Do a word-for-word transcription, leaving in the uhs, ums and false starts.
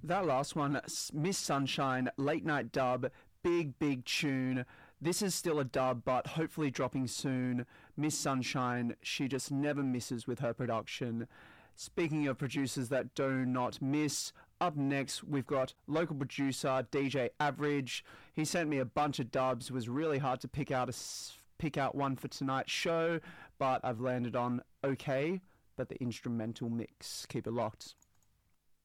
That last one, Miss Sunshine, late night dub, big, big tune. This is still a dub, but hopefully dropping soon. Miss Sunshine, she just never misses with her production. Speaking of producers that do not miss, up next we've got local producer D J Average. He sent me a bunch of dubs. It was really hard to pick out a pick out one for tonight's show, but I've landed on Okay, but the instrumental mix. Keep it locked.